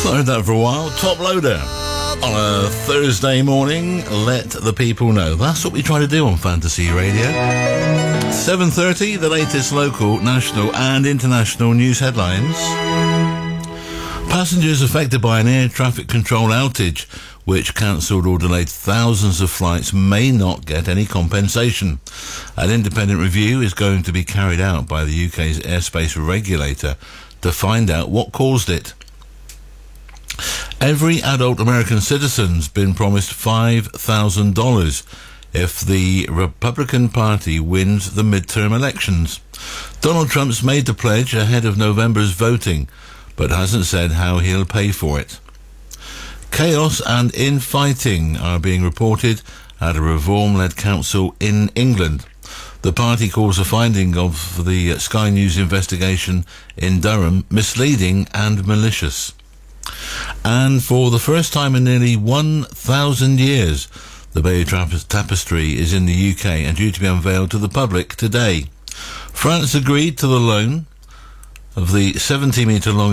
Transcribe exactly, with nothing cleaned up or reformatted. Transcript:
Heard that for a while. Top Loader on a Thursday morning. Let the people know. That's what we try to do on Fantasy Radio. seven thirty, the latest local, national and international news headlines. Passengers affected by an air traffic control outage which cancelled or delayed thousands of flights may not get any compensation. An independent review is going to be carried out by the U K's airspace regulator to find out what caused it. Every adult American citizen's been promised five thousand dollars if the Republican Party wins the midterm elections. Donald Trump's made the pledge ahead of November's voting, but hasn't said how he'll pay for it. Chaos and infighting are being reported at a Reform-led council in England. The party calls the finding of the Sky News investigation in Durham misleading and malicious. And for the first time in nearly one thousand years, the Bayeux Tapestry is in the U K and due to be unveiled to the public today. France agreed to the loan of the seventy metre long